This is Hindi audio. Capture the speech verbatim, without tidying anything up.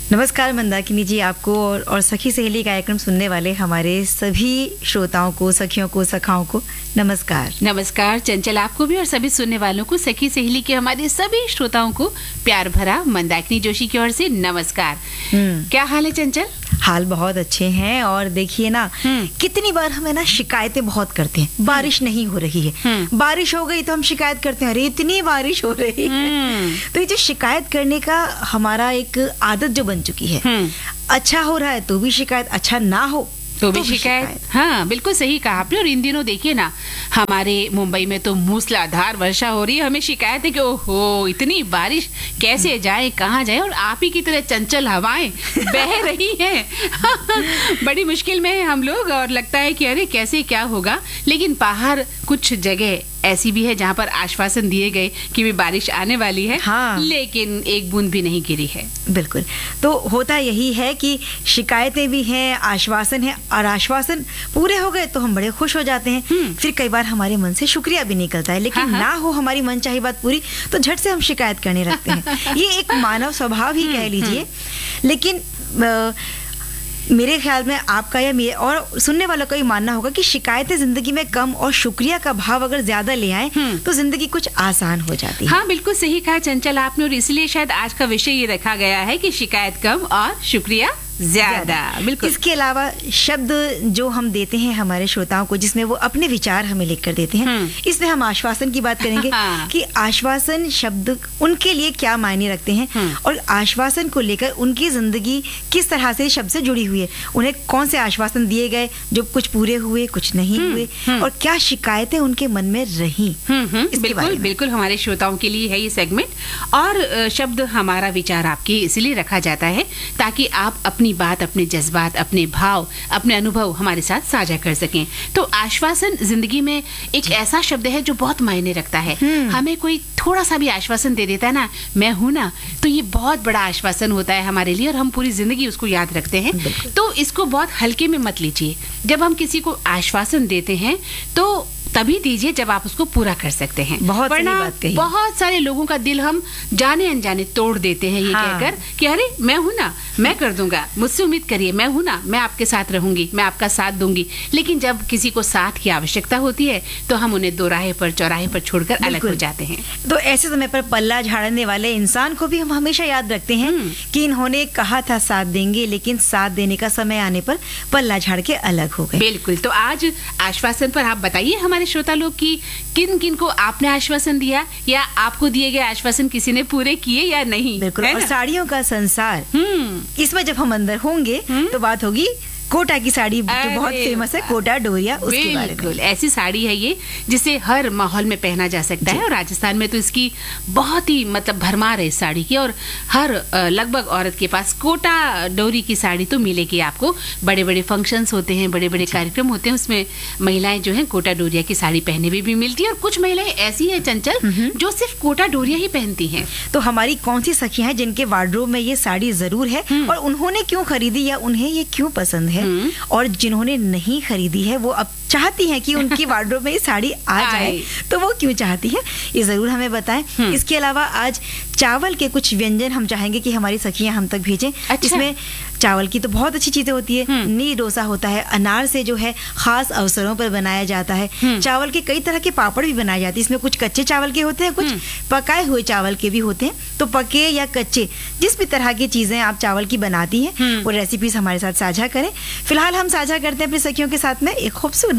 नमस्कार मंदाकिनी जी, आपको और, और सखी सहेली कार्यक्रम सुनने वाले हमारे सभी श्रोताओं को, सखियों को, सखाओं को नमस्कार। नमस्कार चंचल, आपको भी और सभी सुनने वालों को, सखी सहेली के हमारे सभी श्रोताओं को प्यार भरा मंदाकिनी जोशी की ओर से नमस्कार। क्या हाल है चंचल? हाल बहुत अच्छे हैं। और देखिए ना, कितनी बार हमें ना शिकायतें बहुत करते हैं, बारिश नहीं हो रही है, बारिश हो गई तो हम शिकायत करते हैं, अरे इतनी बारिश हो रही है। तो ये जो शिकायत करने का हमारा एक आदत जो बन चुकी है, अच्छा हो रहा है तो भी शिकायत, अच्छा ना हो तो भी शिकायत। हाँ, बिल्कुल सही कहा आपने। और इन दिनों देखिए ना, हमारे मुंबई में तो मूसलाधार वर्षा हो रही है, हमें शिकायत है कि ओहो इतनी बारिश, कैसे जाए, कहाँ जाए, और आप ही की तरह चंचल हवाएं बह रही हैं। बड़ी मुश्किल में है हम लोग, और लगता है कि अरे कैसे क्या होगा। लेकिन बाहर कुछ जगह ऐसी भी है जहाँ पर आश्वासन दिए गए कि भी बारिश आने वाली है, हाँ। लेकिन एक बूंद भी नहीं गिरी है। बिल्कुल। तो होता यही है कि शिकायतें भी हैं, आश्वासन है, और आश्वासन पूरे हो गए तो हम बड़े खुश हो जाते हैं। फिर कई बार हमारे मन से शुक्रिया भी निकलता है, लेकिन हाँ, ना हो हमारी मनचाही बात पूरी तो झट से हम शिकायत करने लगते हैं। ये एक मानव स्वभाव ही कह लीजिए। लेकिन आ, मेरे ख्याल में आपका या मेरे और सुनने वालों का ही मानना होगा कि शिकायतें जिंदगी में कम और शुक्रिया का भाव अगर ज्यादा ले आए तो जिंदगी कुछ आसान हो जाती है। हाँ, बिल्कुल सही कहा चंचल आपने, और इसलिए शायद आज का विषय ये रखा गया है कि शिकायत कम और शुक्रिया ज्यादा। बिल्कुल। इसके अलावा शब्द जो हम देते हैं हमारे श्रोताओं को, जिसमें वो अपने विचार हमें लिख कर देते हैं, इसमें हम आश्वासन की बात करेंगे कि आश्वासन शब्द उनके लिए क्या मायने रखते हैं, और आश्वासन को लेकर उनकी जिंदगी किस तरह से शब्द से जुड़ी हुई है, उन्हें कौन से आश्वासन दिए गए जो कुछ पूरे हुए, कुछ नहीं हुए, और क्या शिकायतें उनके मन में रही। बिल्कुल बिल्कुल, हमारे श्रोताओं के लिए है ये सेगमेंट। और शब्द हमारा विचार आपके इसलिए रखा जाता है ताकि आप अपनी बात, अपने जज्बात, अपने भाव, अपने अनुभव हमारे साथ साझा कर सकें। तो आश्वासन जिंदगी में एक ऐसा शब्द है जो बहुत मायने रखता है। हमें कोई थोड़ा सा भी आश्वासन दे देता है ना, मैं हूं ना, तो ये बहुत बड़ा आश्वासन होता है हमारे लिए, और हम पूरी जिंदगी उसको याद रखते हैं। तो इसको बहुत हल्के में मत लीजिए। जब हम किसी को आश्वासन देते हैं तो तभी दीजिए जब आप उसको पूरा कर सकते हैं। बहुत सही बात कही। बहुत सारे लोगों का दिल हम जाने अनजाने तोड़ देते हैं ये हाँ। कहकर कि अरे मैं हूं ना, मैं कर दूंगा, मुझसे उम्मीद करिए, मैं हूं ना, मैं आपके साथ रहूंगी, मैं आपका साथ दूंगी। लेकिन जब किसी को साथ की आवश्यकता होती है तो हम उन्हें दोराहे पर, चौराहे पर छोड़कर अलग हो जाते हैं। तो ऐसे समय पर पल्ला झाड़ने वाले इंसान को भी हम हमेशा याद रखते हैं कि इन्होंने कहा था साथ देंगे, लेकिन साथ देने का समय आने पर पल्ला झाड़ के अलग हो गए। बिल्कुल। तो आज आश्वासन पर आप बताइए हमारे श्रोता लोग की किन किन को आपने आश्वासन दिया, या आपको दिए गए आश्वासन किसी ने पूरे किए या नहीं। बिल्कुल। और साड़ियों का संसार, इसमें जब हम अंदर होंगे तो बात होगी कोटा की साड़ी, जो बहुत फेमस है, कोटा डोरिया, उसके बारे में। बिल्कुल, ऐसी साड़ी है ये जिसे हर माहौल में पहना जा सकता है, और राजस्थान में तो इसकी बहुत ही मतलब भरमार है इस साड़ी की, और हर लगभग औरत के पास कोटा डोरी की साड़ी तो मिलेगी आपको। बड़े बड़े फंक्शंस होते हैं, बड़े बड़े कार्यक्रम होते हैं, उसमें महिलाएं जो है कोटा डोरिया की साड़ी पहने भी, भी मिलती है। और कुछ महिलाएं ऐसी है चंचल जो सिर्फ कोटा डोरिया ही पहनती हैं। तो हमारी कौन सी सखियां हैं जिनके वार्डरोब में ये साड़ी जरूर है, और उन्होंने क्यों खरीदी या उन्हें ये क्यों पसंद है, और जिन्होंने नहीं खरीदी है वो अब चाहती हैं कि उनकी वार्डरोब में ये साड़ी आ जाए, तो वो क्यों चाहती है, ये जरूर हमें बताएं। इसके अलावा आज चावल के कुछ व्यंजन हम चाहेंगे कि हमारी सखियां हम तक भेजें। अच्छा। इसमें चावल की तो बहुत अच्छी चीजें होती है। नी डोसा होता है, अनार से जो है खास अवसरों पर बनाया जाता है। चावल के कई तरह के पापड़ भी बनाए जाते हैं। इसमें कुछ कच्चे चावल के होते हैं, कुछ पकाए हुए चावल के भी होते हैं। तो पके या कच्चे जिस भी तरह की चीजें आप चावल की बनाती हैं वो रेसिपीज हमारे साथ साझा करें। फिलहाल हम साझा करते हैं अपनी सखियों के साथ में एक खूबसूरत